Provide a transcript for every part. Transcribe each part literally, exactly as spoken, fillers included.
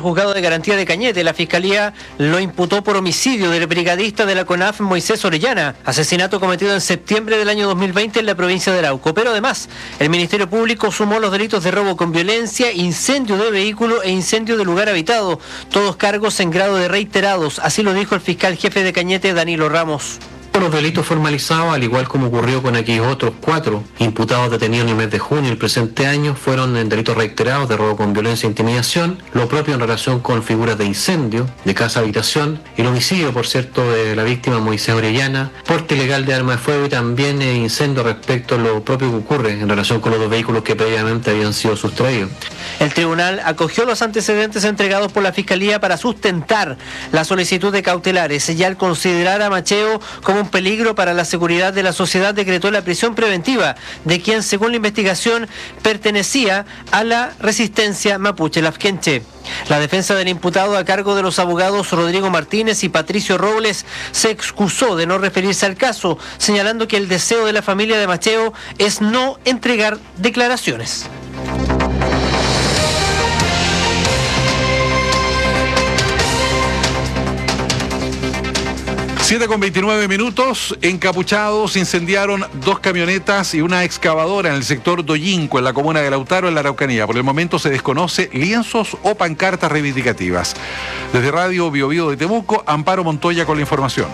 juzgado de garantía de Cañete. La fiscalía lo imputó por homicidio del brigadista de la CONAF Moisés Orellana, asesinato cometido en septiembre del año dos mil veinte en la provincia de Arauco. Pero además, el Ministerio Público sumó los delitos de robo con violencia, incendio de vehículo e incendio de lugar habitado, todos cargos en grado de reiterados. Así lo dijo el fiscal jefe de Cañete, Danilo Ramos. Los delitos formalizados, al igual como ocurrió con aquellos otros cuatro imputados detenidos en el mes de junio del presente año, fueron en delitos reiterados de robo con violencia e intimidación, lo propio en relación con figuras de incendio, de casa-habitación, el homicidio, por cierto, de la víctima Moisés Orellana, porte ilegal de arma de fuego y también eh, incendio respecto a lo propio que ocurre en relación con los dos vehículos que previamente habían sido sustraídos. El tribunal acogió los antecedentes entregados por la Fiscalía para sustentar la solicitud de cautelares y al considerar a Macheo como un peligro para la seguridad de la sociedad decretó la prisión preventiva de quien, según la investigación, pertenecía a la resistencia mapuche lafkenche. La defensa del imputado, a cargo de los abogados Rodrigo Martínez y Patricio Robles, se excusó de no referirse al caso, señalando que el deseo de la familia de Macheo es no entregar declaraciones. siete con veintinueve minutos, encapuchados incendiaron dos camionetas y una excavadora en el sector Doyinco, en la comuna de Lautaro, en la Araucanía. Por el momento se desconoce lienzos o pancartas reivindicativas. Desde Radio Bio Bio de Temuco, Amparo Montoya con la información.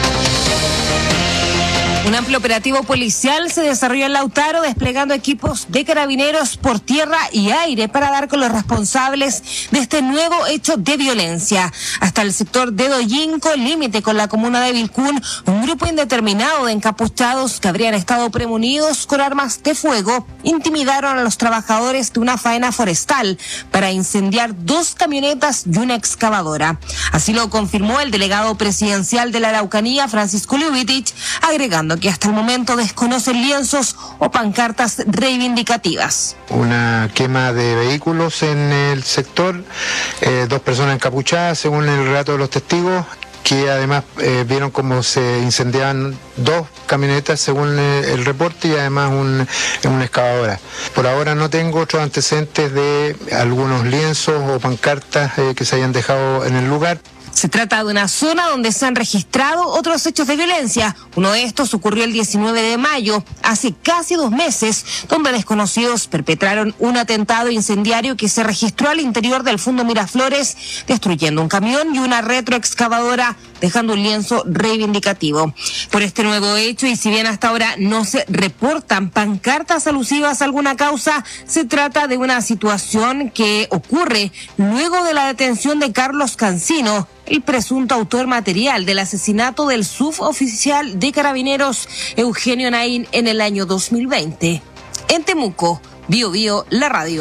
Un amplio operativo policial se desarrolló en Lautaro, desplegando equipos de carabineros por tierra y aire para dar con los responsables de este nuevo hecho de violencia. Hasta el sector de Doyinco, límite con la comuna de Vilcún, un grupo indeterminado de encapuchados que habrían estado premonidos con armas de fuego intimidaron a los trabajadores de una faena forestal para incendiar dos camionetas y una excavadora. Así lo confirmó el delegado presidencial de la Araucanía, Francisco Lubitich, agregando que hasta el momento desconocen lienzos o pancartas reivindicativas. Una quema de vehículos en el sector, eh, dos personas encapuchadas, según el relato de los testigos, que además eh, vieron cómo se incendiaban dos camionetas según eh, el reporte y además un, una excavadora. Por ahora no tengo otros antecedentes de algunos lienzos o pancartas eh, que se hayan dejado en el lugar. Se trata de una zona donde se han registrado otros hechos de violencia. Uno de estos ocurrió el diecinueve de mayo, hace casi dos meses, donde desconocidos perpetraron un atentado incendiario que se registró al interior del Fundo Miraflores, destruyendo un camión y una retroexcavadora, dejando un lienzo reivindicativo. Por este nuevo hecho, y si bien hasta ahora no se reportan pancartas alusivas a alguna causa, se trata de una situación que ocurre luego de la detención de Carlos Cancino, el presunto autor material del asesinato del suboficial de Carabineros Eugenio Naín en el año dos mil veinte. En Temuco, Bio Bio, la radio.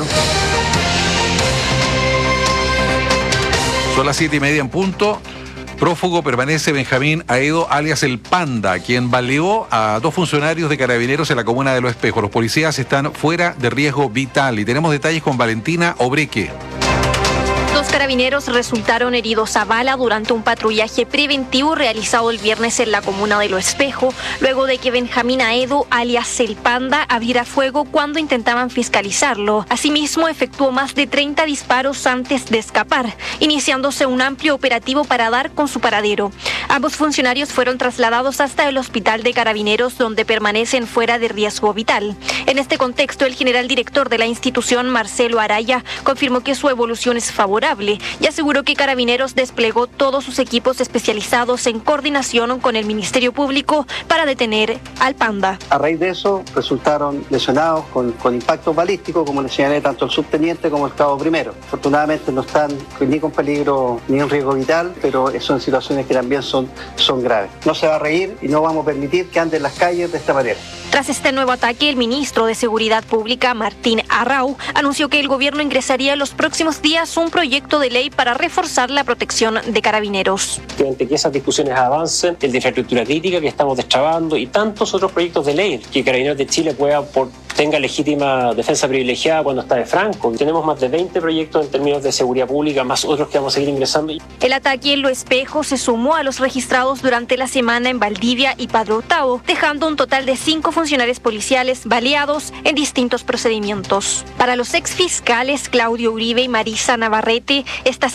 Son las siete y media en punto. Prófugo permanece Benjamín Aedo, alias El Panda, quien baleó a dos funcionarios de Carabineros en la comuna de Los Espejos. Los policías están fuera de riesgo vital y tenemos detalles con Valentina Obreque. Dos carabineros resultaron heridos a bala durante un patrullaje preventivo realizado el viernes en la comuna de Lo Espejo, luego de que Benjamín Aedo, alias El Panda, abriera fuego cuando intentaban fiscalizarlo. Asimismo, efectuó más de treinta disparos antes de escapar, iniciándose un amplio operativo para dar con su paradero. Ambos funcionarios fueron trasladados hasta el hospital de Carabineros, donde permanecen fuera de riesgo vital. En este contexto, el general director de la institución, Marcelo Araya, confirmó que su evolución es favorable y aseguró que Carabineros desplegó todos sus equipos especializados en coordinación con el Ministerio Público para detener al Panda. A raíz de eso resultaron lesionados con, con impactos balísticos, como le señalé, tanto el subteniente como el cabo primero. Afortunadamente no están ni con peligro ni en riesgo vital, pero son situaciones que también son, son graves. No se va a reír y no vamos a permitir que ande en las calles de esta manera. Tras este nuevo ataque, el ministro de Seguridad Pública, Martín Arrau, anunció que el gobierno ingresaría en los próximos días un proyecto de ley para reforzar la protección de Carabineros. Ante que esas discusiones avancen, el de infraestructura crítica que estamos destrabando y tantos otros proyectos de ley que Carabineros de Chile pueda por, tenga legítima defensa privilegiada cuando está de franco. Tenemos más de veinte proyectos en términos de seguridad pública, más otros que vamos a seguir ingresando. El ataque en Lo Espejo se sumó a los registrados durante la semana en Valdivia y Padre Hurtado, dejando un total de cinco funcionarios policiales baleados en distintos procedimientos. Para los exfiscales Claudio Uribe y Marisa Navarrete, esta